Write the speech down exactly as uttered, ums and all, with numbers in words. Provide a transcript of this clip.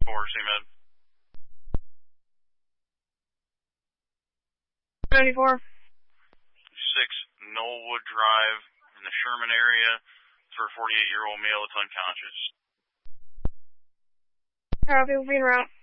four, C-Med. ninety-four. six, Knollwood Drive in the Sherman area for a forty-eight-year-old male that's unconscious. Copy, we'll be en route.